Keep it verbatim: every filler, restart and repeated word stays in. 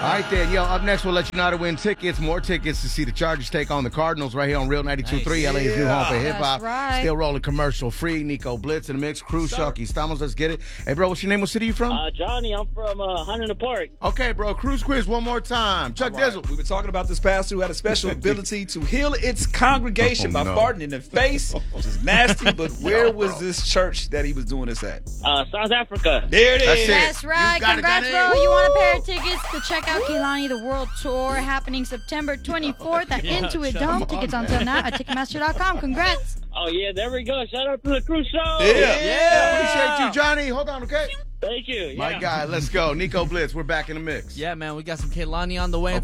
right, then. Yo, up next, we'll let you know how to win tickets. More tickets to see the Chargers take on the Cardinals right here on Real ninety-two point three, nice. L A's new home for hip-hop. Right. Still rolling commercial free. Nico Blitz in the mix. Cruz Shucky. Stamos, let's get it. Hey, bro, what's your name? What city you from? Uh, Johnny, I'm from uh, Huntington Park. Okay, bro. Cruise quiz one more time. Chuck Right. Dizzle. We were talking about this pastor who had a special ability to heal its congregation Oh, by no. farting in the face, which is nasty, but where was this church that he was doing this at? Uh, South Africa. There it is. That's it. That's right. You got it, Congrats, Johnny. bro. You want a pair of tickets to check out Kehlani the World Tour happening September twenty-fourth at Intuit Dome. Tickets on sale now at Ticketmaster dot com. Congrats. Oh, yeah, there we go. Shout out to the Crew Show. Yeah. Yeah, appreciate you, Johnny. Hold on, okay? Thank you. My Yeah. guy, let's go. Nico Blitz, we're back in the mix. Yeah, man, we got some Kehlani on the way.